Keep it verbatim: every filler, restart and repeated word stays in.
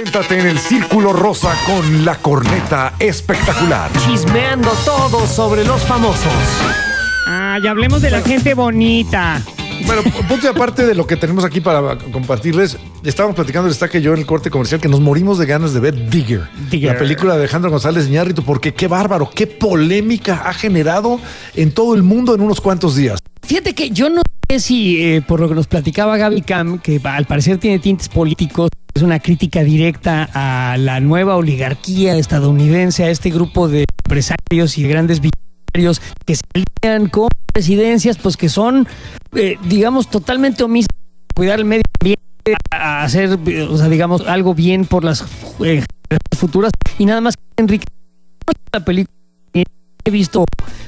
Siéntate en el círculo rosa con la corneta espectacular. Chismeando todo sobre los famosos. Ah, ya hablemos de la gente bonita. Bueno, punto y aparte de lo que tenemos aquí para compartirles, estábamos platicando, está que yo en el corte comercial, que nos morimos de ganas de ver Digger, Digger. la película de Alejandro González Iñárritu, porque qué bárbaro, qué polémica ha generado en todo el mundo en unos cuantos días. Fíjate que yo no sé si, eh, por lo que nos platicaba Gaby Cam, que al parecer tiene tintes políticos, es una crítica directa a la nueva oligarquía estadounidense, a este grupo de empresarios y de grandes billonarios que se alían con presidencias, pues que son, eh, digamos, totalmente omisas a cuidar el medio ambiente, a hacer, o sea, digamos, algo bien por las eh, futuras, y nada más que Enrique, la película he visto